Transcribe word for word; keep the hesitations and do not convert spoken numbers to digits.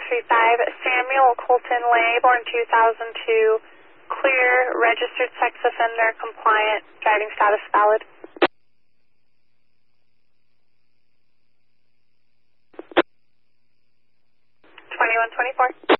three five, Samuel Colton Lay, born two thousand two, clear, registered sex offender, compliant, driving status valid. twenty-one twenty-four.